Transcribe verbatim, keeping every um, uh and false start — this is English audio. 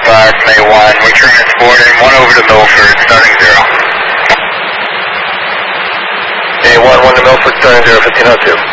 five, May one, we're transporting one over to Milford, starting zero. May one, one to Milford, starting zero, fifteen oh two.